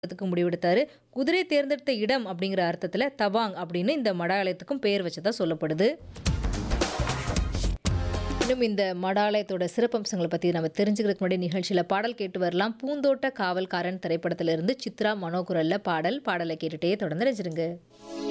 அதுக்கு முடிவெடுத்தாரு. குதிரை தேர்ந்தெடுத்த இடம் அப்படிங்கிற அர்த்தத்துல தவாங் அப்படின்னு இந்த மடாலயத்துக்கும் பெயர் வச்சதா சொல்லப்படுது. இன்னும் இந்த மடாலயத்தோட சிறப்பம்சங்கள பத்தி நம்ம தெரிஞ்சுக்கிறதுக்கு முன்னாடி நிகழ்ச்சியில பாடல் கேட்டு வரலாம். பூந்தோட்ட காவல்காரன் திரைப்படத்திலிருந்து சித்ரா மனோகுரல்ல பாடல். பாடலை கேட்டுட்டே தொடர்ந்து ரசிச்சிருங்க.